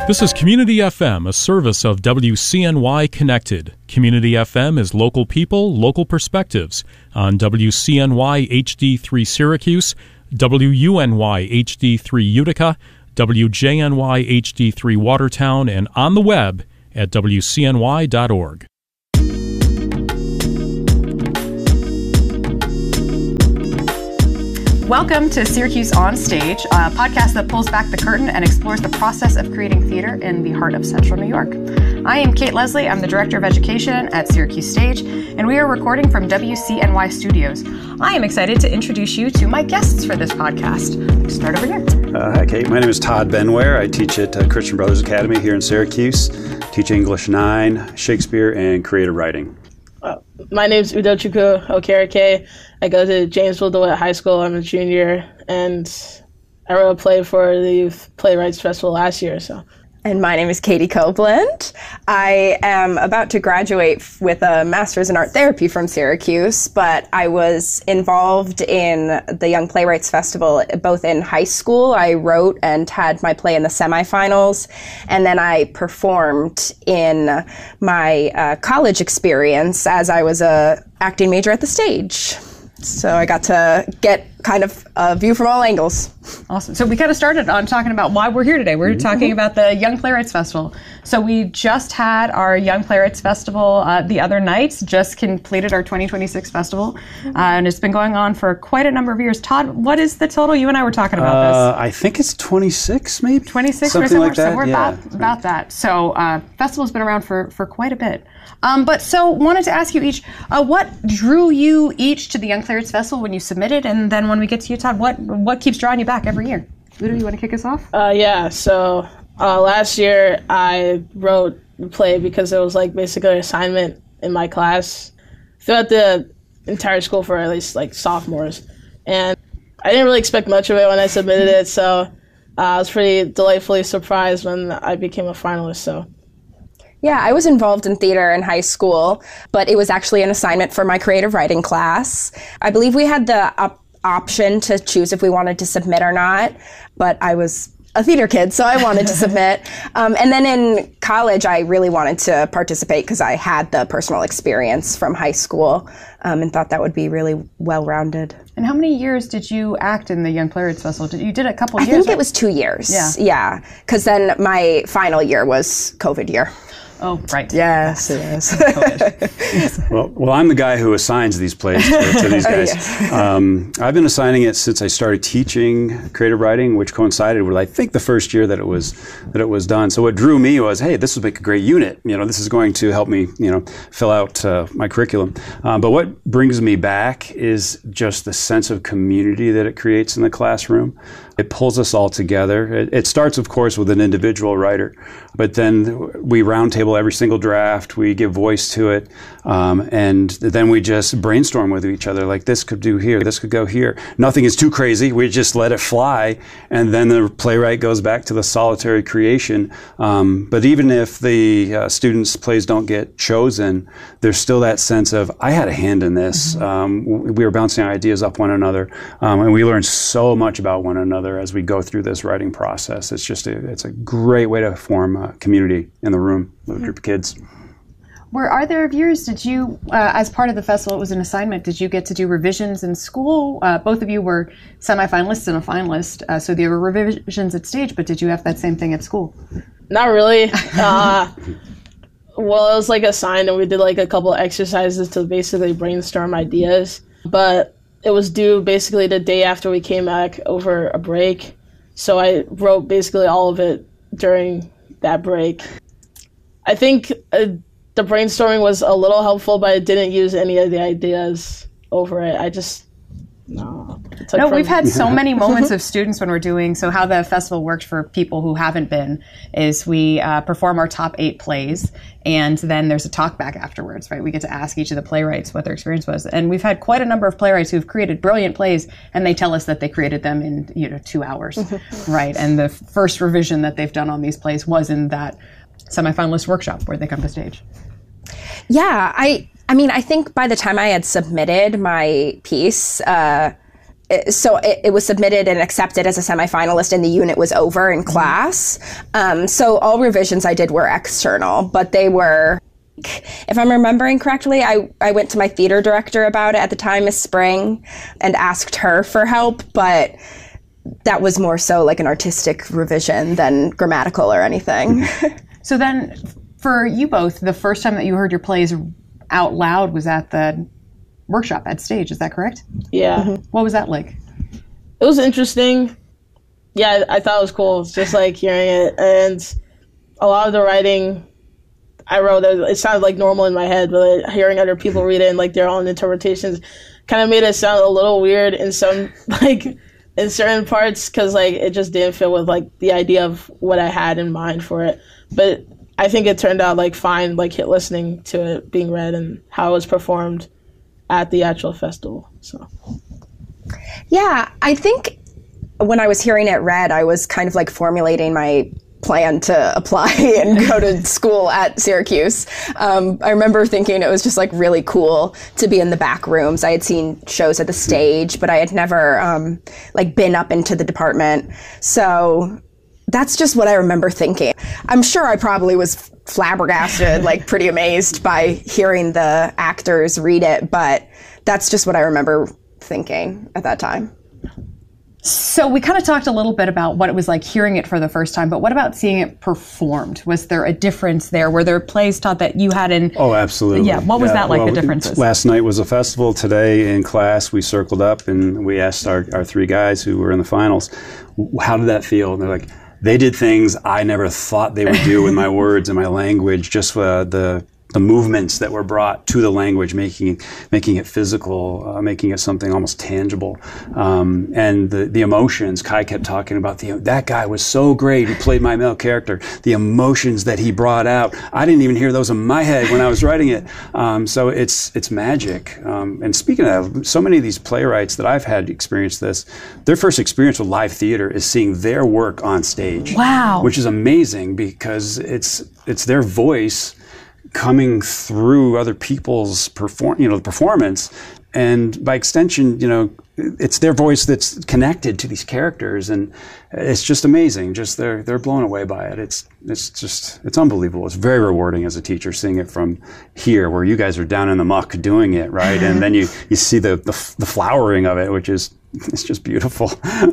This is Community FM, a service of WCNY Connected. Community FM is local people, local perspectives on WCNY HD3 Syracuse, WUNY HD3 Utica, WJNY HD3 Watertown, and on the web at WCNY.org. Welcome to Syracuse On Stage, a podcast that pulls back the curtain and explores the process of creating theater in the heart of Central New York. I am Kate Leslie. I'm the Director of Education at Syracuse Stage, and we are recording from WCNY Studios. I am excited to introduce you to my guests for this podcast. Start over here. Hi, Kate. My name is Todd Benware. I teach at Christian Brothers Academy here in Syracuse. Teach English 9, Shakespeare, and creative writing. My name is Udochukwu Okereke. I go to Jamesville DeWitt High School. I'm a junior, and I wrote a play for the Youth Playwrights Festival last year. And my name is Katie Copeland. I am about to graduate with a master's in art therapy from Syracuse, but I was involved in the Young Playwrights Festival both in high school. I wrote and had my play in the semifinals, and then I performed in my college experience as I was a acting major at the stage. So I got to get kind of a view from all angles. Awesome. So we kind of started on talking about why we're here today. We're talking about the Young Playwrights Festival. So we just had our Young Playwrights Festival the other night, just completed our 2026 festival, and it's been going on for quite a number of years. Todd, what is the total? You and I were talking about this. I think it's 26, maybe? 26, something like that. So we're about that. So festival's been around for quite a bit. So wanted to ask you each, what drew you each to the Young Playwrights Festival when you submitted, and then when we get to you, Todd, what keeps drawing you back every year? Udo, you want to kick us off? So last year I wrote the play because it was like basically an assignment in my class throughout the entire school for at least like sophomores, and I didn't really expect much of it when I submitted it, so I was pretty delightfully surprised when I became a finalist. Yeah, I was involved in theater in high school, but it was actually an assignment for my creative writing class. I believe we had the option to choose if we wanted to submit or not, but I was a theater kid, so I wanted to submit. And then in college, I really wanted to participate because I had the personal experience from high school and thought that would be really well-rounded. And how many years did you act in the Young Playwrights Festival? You did a couple years, I think it was 2 years. Yeah, because then my final year was COVID year. Oh, right. Yes. Well, I'm the guy who assigns these plays to these guys. I've been assigning it since I started teaching creative writing, which coincided with, I think, the first year that it was done. So what drew me was, hey, this would make a great unit. This is going to help me, fill out my curriculum. But what brings me back is just the sense of community that it creates in the classroom. It pulls us all together. It starts, of course, with an individual writer, but then we roundtable every single draft. We give voice to it, and then we just brainstorm with each other. Like, this could do here, this could go here. Nothing is too crazy. We just let it fly, and then the playwright goes back to the solitary creation. But even if the students' plays don't get chosen, there's still that sense of, I had a hand in this. We were bouncing ideas off one another, and we learn so much about one another as we go through this writing process. It's a great way to form a community in the room with a group of kids. Are there years, did you, as part of the festival, it was an assignment, did you get to do revisions in school? Both of you were semifinalists and a finalist, so there were revisions at stage, but did you have that same thing at school? Not really. Well, it was like assigned, and we did like a couple of exercises to basically brainstorm ideas, but it was due basically the day after we came back over a break. So I wrote basically all of it during that break. I think the brainstorming was a little helpful, but I didn't use any of the ideas over it. We've had so many moments of students when we're doing, so how the festival worked for people who haven't been is we perform our top 8 plays, and then there's a talk back afterwards, right? We get to ask each of the playwrights what their experience was. And we've had quite a number of playwrights who've created brilliant plays, and they tell us that they created them in 2 hours, right? And the first revision that they've done on these plays was in that semifinalist workshop where they come to stage. Yeah, I mean, I think by the time I had submitted my piece, it was submitted and accepted as a semifinalist, and the unit was over in class. So all revisions I did were external, but they were, if I'm remembering correctly, I went to my theater director about it at the time, Miss Spring, and asked her for help, but that was more so like an artistic revision than grammatical or anything. So then, for you both, the first time that you heard your plays out loud was at the workshop at Stage, is that correct? Yeah. What was that like? It was interesting. Yeah, I thought it was cool. It's just like hearing it, and a lot of the writing I wrote, it sounded like normal in my head, but hearing other people read it and like their own interpretations kind of made it sound a little weird in some, like, in certain parts, because like it just didn't fit with like the idea of what I had in mind for it. But I think it turned out like fine, like listening to it being read and how it was performed at the actual festival. So yeah, I think when I was hearing it read, I was kind of like formulating my plan to apply and go to school at Syracuse. I remember thinking it was just like really cool to be in the back rooms. I had seen shows at the Stage, but I had never like been up into the department. So that's just what I remember thinking. I'm sure I probably was flabbergasted, like pretty amazed by hearing the actors read it, but that's just what I remember thinking at that time. So we kind of talked a little bit about what it was like hearing it for the first time, but what about seeing it performed? Was there a difference there? Were there plays taught that you had in... Oh, absolutely. Yeah, what was that like, the differences? Last night was a festival. Today in class, we circled up and we asked our three guys who were in the finals, how did that feel? And they're like, they did things I never thought they would do with my words and my language, just the movements that were brought to the language, making it physical, making it something almost tangible, and the emotions. Kai kept talking about that guy was so great. He played my male character. The emotions that he brought out, I didn't even hear those in my head when I was writing it. So it's magic. And speaking of, so many of these playwrights that I've had experience this, their first experience with live theater is seeing their work on stage. Wow, which is amazing because it's their voice coming through other people's performance, and by extension, it's their voice that's connected to these characters, and it's just amazing. Just they're blown away by it. It's unbelievable. It's very rewarding as a teacher seeing it from here, where you guys are down in the muck doing it, right? And then you see the flowering of it, which is. It's just beautiful.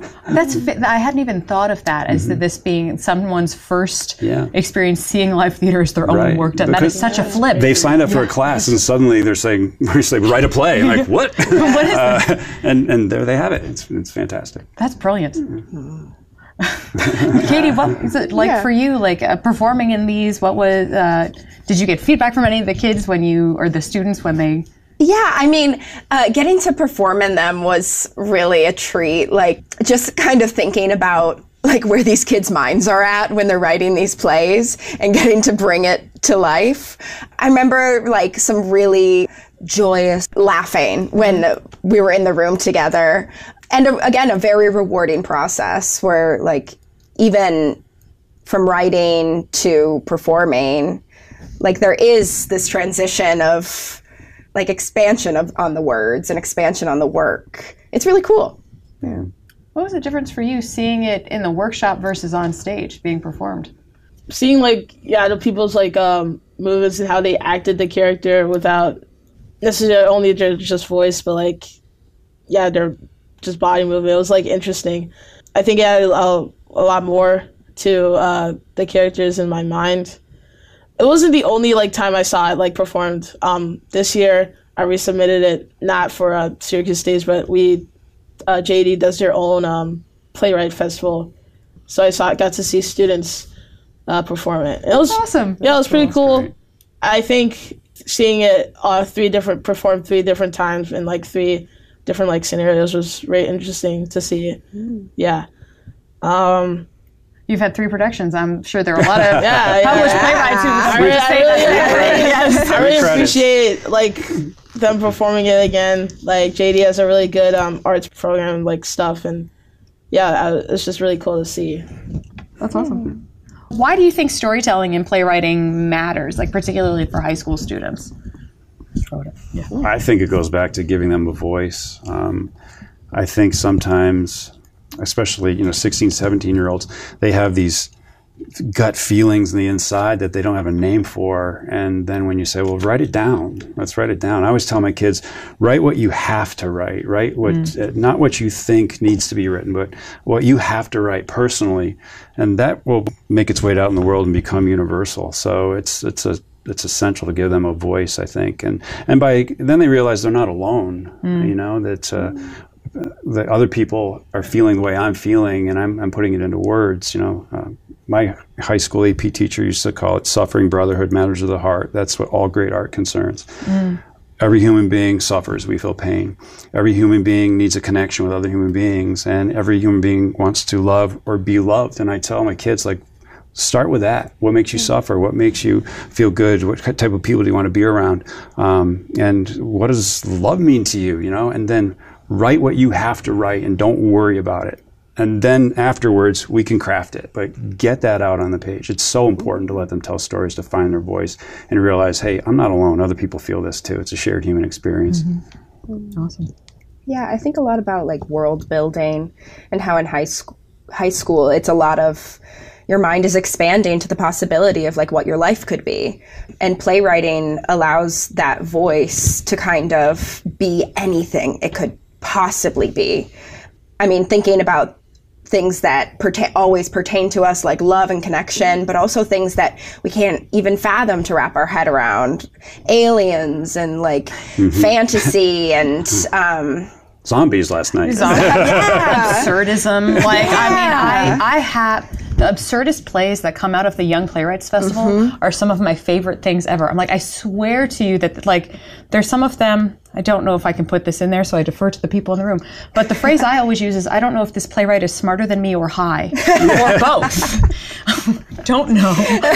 I hadn't even thought of that as this being someone's first experience seeing live theater as their own work done. Because that is such a flip. They've signed up for a class and suddenly they're saying, write a play. I'm like, what? What is this? And there they have it. It's fantastic. That's brilliant. Katie, what is it like for you? Like performing in these, what was, did you get feedback from any of the kids or the students when they... Yeah, I mean, getting to perform in them was really a treat. Like, just kind of thinking about like where these kids' minds are at when they're writing these plays and getting to bring it to life. I remember like some really joyous laughing when we were in the room together. And again, a very rewarding process where like even from writing to performing, like there is this transition of like expansion on the words and expansion on the work. It's really cool. Yeah. What was the difference for you seeing it in the workshop versus on stage being performed? Seeing like, the people's like movements and how they acted the character without necessarily only their just voice, but like, their just body movement. It was like interesting. I think it added a lot more to the characters in my mind. It wasn't the only like time I saw it like performed. This year I resubmitted it, not for Syracuse Stage, but JD does their own playwright festival. So I got to see students perform it. It was awesome. Yeah, it was pretty cool. Great. I think seeing it performed 3 different times in like 3 different like scenarios was very interesting to see. Yeah. You've had 3 productions. I'm sure there are a lot of published playwrights who would say that. I really appreciate like them performing it again. Like JD has a really good arts program like stuff, and it's just really cool to see. That's awesome. Why do you think storytelling and playwriting matters, like particularly for high school students? I think it goes back to giving them a voice. I think sometimes, especially, 16, 17-year-olds, they have these gut feelings on the inside that they don't have a name for. And then when you say, well, write it down, let's write it down. I always tell my kids, write what you have to write, not what you think needs to be written, but what you have to write personally. And that will make its way out in the world and become universal. So it's essential to give them a voice, I think. And then they realize they're not alone, that other people are feeling the way I'm feeling, and I'm putting it into words. My high school AP teacher used to call it suffering brotherhood, matters of the heart. That's what all great art concerns. Every human being suffers. We feel pain. Every human being needs a connection with other human beings, and every human being wants to love or be loved. And I tell my kids, start with that. What makes you suffer? What makes you feel good? What type of people do you want to be around? And what does love mean to you? And then write what you have to write and don't worry about it. And then afterwards, we can craft it. But get that out on the page. It's so important to let them tell stories, to find their voice, and realize, hey, I'm not alone. Other people feel this too. It's a shared human experience. Awesome. Yeah, I think a lot about world building and how in high school it's a lot of your mind is expanding to the possibility of what your life could be. And playwriting allows that voice to kind of be anything it could possibly be. I mean, thinking about things that always pertain to us, like love and connection, but also things that we can't even fathom to wrap our head around. Aliens and fantasy and zombies last night. Absurdism. I have the absurdist plays that come out of the Young Playwrights Festival are some of my favorite things ever. I'm I swear to you that there's some of them. I don't know if I can put this in there, so I defer to the people in the room. But the phrase I always use is, I don't know if this playwright is smarter than me or high, or both. Don't know.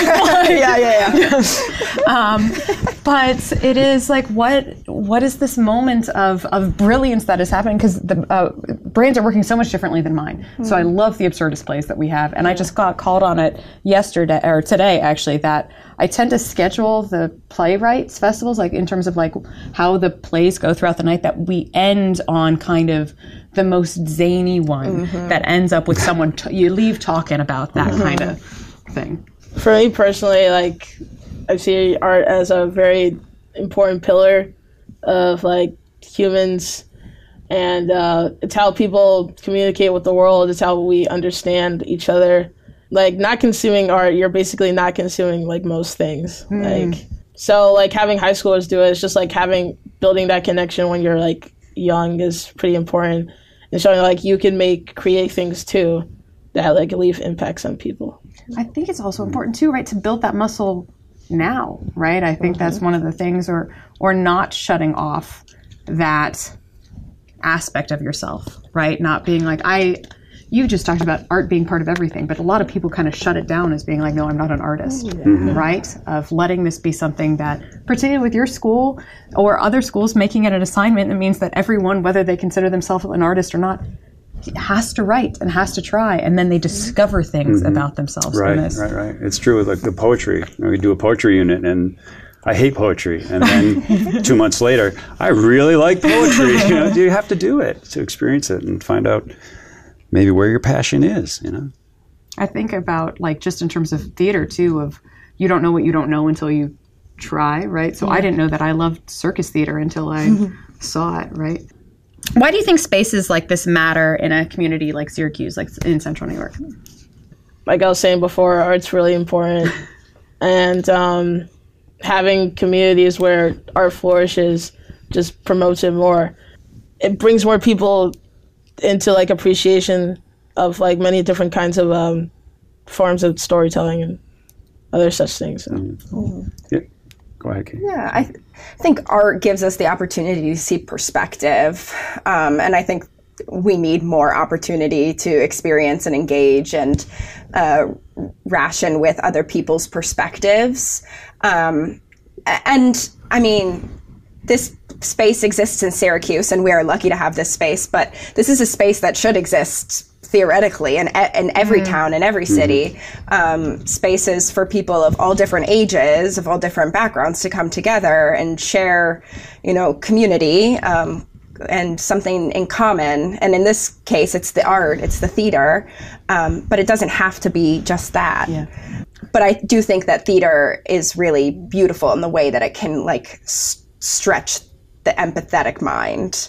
But it is what is this moment of brilliance that is happening? Because the brains are working so much differently than mine. So I love the absurdist plays that we have. And I just got called on it today, actually, that I tend to schedule the playwrights festivals, in terms of how the plays go throughout the night, that we end on kind of the most zany one that ends up with someone, you leave talking about that kind of thing. For me personally, I see art as a very important pillar of humans, and it's how people communicate with the world. It's how we understand each other. Not consuming art, you're basically not consuming most things. So having high schoolers do it, it's just building that connection when you're young is pretty important, and showing you can create things too that leave impacts on people. I think it's also important too, right, to build that muscle now, right? I think that's one of the things, or not shutting off that aspect of yourself, right? Not being you just talked about art being part of everything, but a lot of people kind of shut it down as being no, I'm not an artist, right? Of letting this be something that, particularly with your school or other schools, making it an assignment that means that everyone, whether they consider themselves an artist or not, has to write and has to try, and then they discover things about themselves. Right. It's true with the poetry. We do a poetry unit, and I hate poetry, and then 2 months later, I really like poetry. You have to do it to experience it and find out maybe where your passion is, I think about just in terms of theater too, of you don't know what you don't know until you try, right? So I didn't know that I loved circus theater until I saw it, right? Why do you think spaces like this matter in a community like Syracuse, in Central New York? Like I was saying before, art's really important, and having communities where art flourishes just promotes it more. It brings more people into appreciation of many different kinds of forms of storytelling and other such things. So. Yeah. Go ahead, Kate. Yeah, I think art gives us the opportunity to see perspective, and I think we need more opportunity to experience and engage and ration with other people's perspectives. And I mean, this space exists in Syracuse, and we are lucky to have this space, but this is a space that should exist theoretically in every town, in every city. Spaces for people of all different ages, of all different backgrounds to come together and share, community, and something in common. And in this case, it's the art, it's the theater, but it doesn't have to be just that. Yeah. But I do think that theater is really beautiful in the way that it can like stretch the empathetic mind.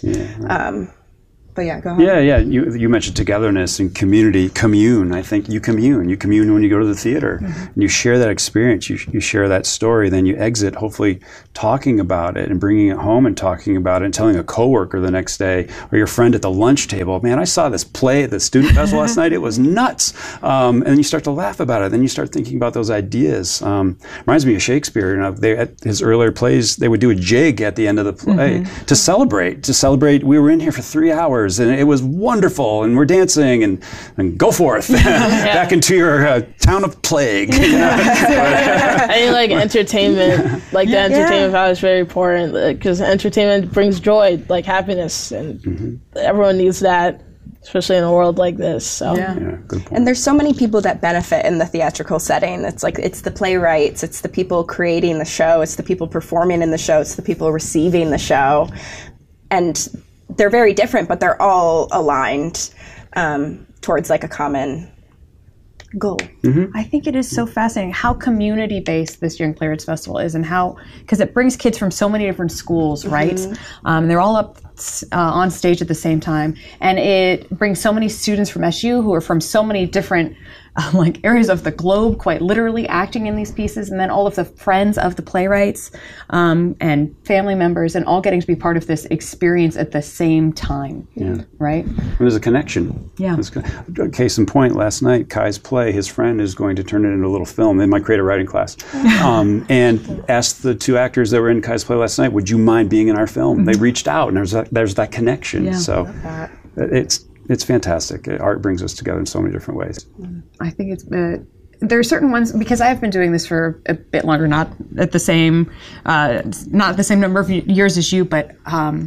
But yeah, go ahead. Yeah. You mentioned togetherness and commune. I think you commune when you go to the theater. And you share that experience. You share that story. Then you exit, hopefully talking about it and bringing it home and talking about it and telling a coworker the next day or your friend at the lunch table, man, I saw this play at the student festival last night. It was nuts. And then you start to laugh about it. Then you start thinking about those ideas. Reminds me of Shakespeare. You know, at his earlier plays, they would do a jig at the end of the play to celebrate. We were in here for 3 hours. And it was wonderful, and we're dancing, and go forth back into your town of plague. You know? I think like entertainment, like the entertainment value is very important because entertainment brings joy, like happiness, and everyone needs that, especially in a world like this. So. Yeah, good point. And there's so many people that benefit in the theatrical setting. It's like it's the playwrights, it's the people creating the show, it's the people performing in the show, it's the people receiving the show, and they're very different, but they're all aligned towards like a common goal. I think it is so fascinating how community-based this Young Playwrights Festival is, and how, because it brings kids from so many different schools, right? They're all up on stage at the same time, and it brings so many students from SU who are from so many different like areas of the globe, quite literally acting in these pieces, and then all of the friends of the playwrights and family members, and all getting to be part of this experience at the same time. Right? There's a connection. Yeah. Case in point, last night, Kai's play, his friend is going to turn it into a little film in my creative writing class, and asked the 2 actors that were in Kai's play last night, would you mind being in our film? They reached out, and there's that connection. Yeah. So it's fantastic. Art brings us together in so many different ways. I think it's there are certain ones, because I've been doing this for a bit longer, not the same number of years as you, but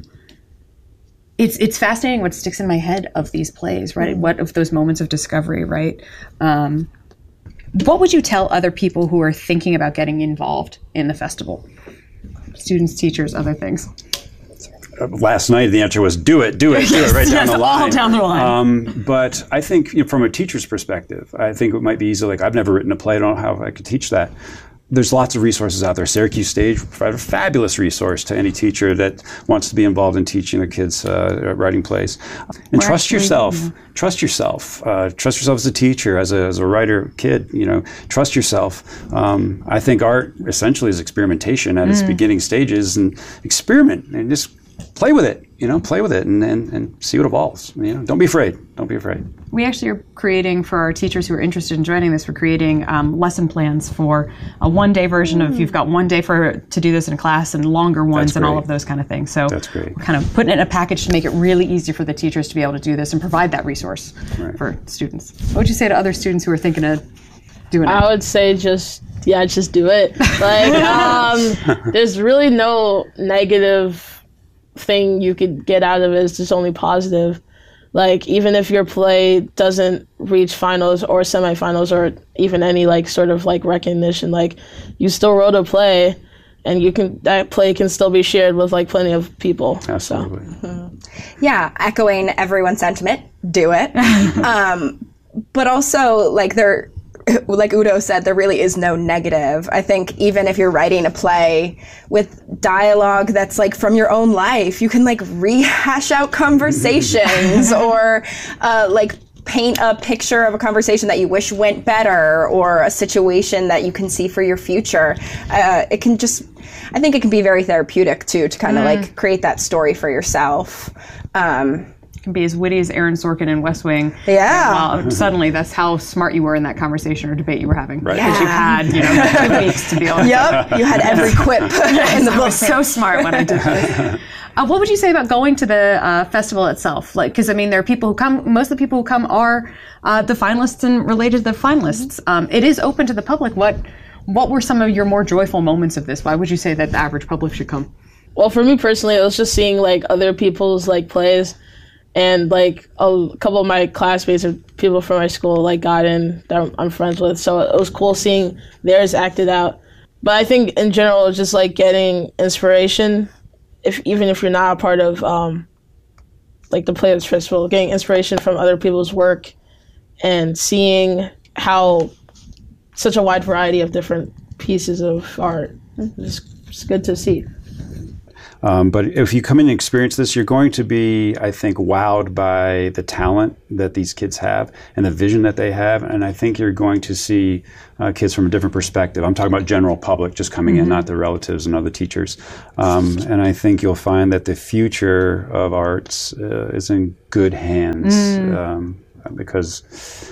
it's fascinating what sticks in my head of these plays, right? What of those moments of discovery, right? What would you tell other people who are thinking about getting involved in the festival? Students, teachers, other things. Last night, the answer was do it right down the line. All down the line. But I think from a teacher's perspective, I think it might be easy. Like, I've never written a play. I don't know how I could teach that. There's lots of resources out there. Syracuse Stage provides a fabulous resource to any teacher that wants to be involved in teaching their kids writing plays. And trust yourself. Trust yourself. Trust yourself as a teacher, as a writer, kid. You know, trust yourself. I think art essentially is experimentation at its beginning stages, and experiment and just play with it, and see what evolves. Don't be afraid. We actually are creating, for our teachers who are interested in joining this, we're creating lesson plans for a one-day version of, you've got one day to do this in class, and longer ones and all of those kind of things. So that's great. We're kind of putting it in a package to make it really easy for the teachers to be able to do this and provide that resource for students. What would you say to other students who are thinking of doing it? I would say just do it. Like, there's really no negative thing you could get out of it. It's just only positive. Like, even if your play doesn't reach finals or semifinals or even any like sort of like recognition, like, you still wrote a play, and that play can still be shared with like plenty of people. Absolutely. So. Yeah, echoing everyone's sentiment, do it. But also, like Udo said, there really is no negative. I think even if you're writing a play with dialogue that's like from your own life, you can like rehash out conversations or like paint a picture of a conversation that you wish went better, or a situation that you can see for your future. I think it can be very therapeutic too, to kind of like create that story for yourself. Can be as witty as Aaron Sorkin in West Wing. Yeah. Suddenly, that's how smart you were in that conversation or debate you were having. Right. Because you had, 2 weeks to be able to. Yep. You had every quip in the book. I was so smart when I did this. What would you say about going to the festival itself? Like, because there are people who come. Most of the people who come are the finalists and related to the finalists. It is open to the public. What were some of your more joyful moments of this? Why would you say that the average public should come? Well, for me personally, it was just seeing like other people's like plays. And like a couple of my classmates or people from my school like got in that I'm friends with, so it was cool seeing theirs acted out. But I think in general, it's just like getting inspiration, even if you're not a part of like the Playwrights Festival, getting inspiration from other people's work and seeing how such a wide variety of different pieces of art. It's good to see. But if you come in and experience this, you're going to be, I think, wowed by the talent that these kids have and the vision that they have. And I think you're going to see kids from a different perspective. I'm talking about general public just coming in, not the relatives and other teachers. And I think you'll find that the future of arts is in good hands because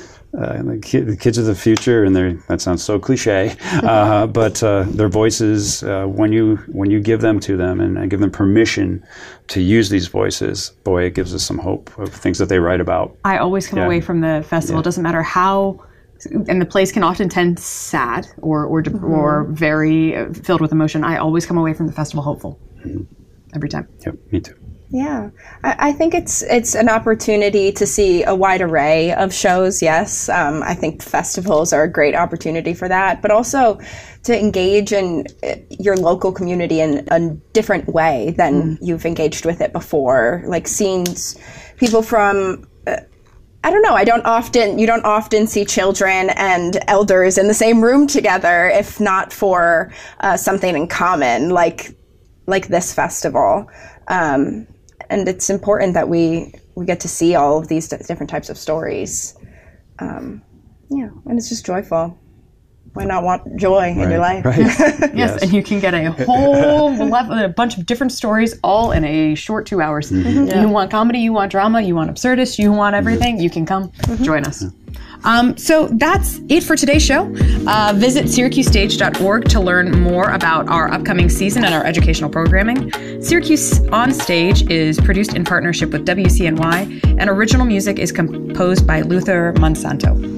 the kids of the future, and that sounds so cliche, but their voices, when you give them to them and give them permission to use these voices, boy, it gives us some hope of things that they write about. I always come away from the festival, it doesn't matter how, and the plays can often tend sad or very filled with emotion. I always come away from the festival hopeful every time. Yep, me too. Yeah, I think it's an opportunity to see a wide array of shows, yes. I think festivals are a great opportunity for that, but also to engage in your local community in a different way than you've engaged with it before. Like seeing people from, I don't know, you don't often see children and elders in the same room together, if not for something in common, like this festival. And it's important that we get to see all of these different types of stories. And it's just joyful. Why not want joy in your life? Right. Yes, and you can get a a bunch of different stories all in a short 2 hours. You want comedy, you want drama, you want absurdist, you want everything, you can come join us. So that's it for today's show. Visit SyracuseStage.org to learn more about our upcoming season and our educational programming. Syracuse On Stage is produced in partnership with WCNY, and original music is composed by Luther Monsanto.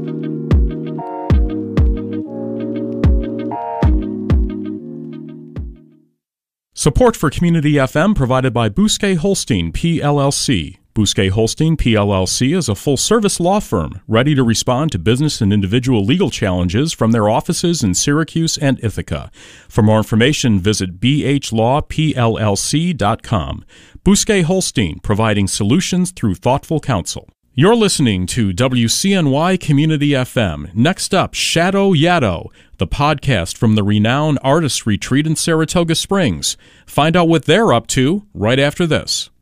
Support for Community FM provided by Bousquet Holstein, PLLC. Bousquet Holstein, PLLC is a full-service law firm ready to respond to business and individual legal challenges from their offices in Syracuse and Ithaca. For more information, visit bhlawpllc.com. Bousquet Holstein, providing solutions through thoughtful counsel. You're listening to WCNY Community FM. Next up, Shadow Yaddo, the podcast from the renowned Artists Retreat in Saratoga Springs. Find out what they're up to right after this.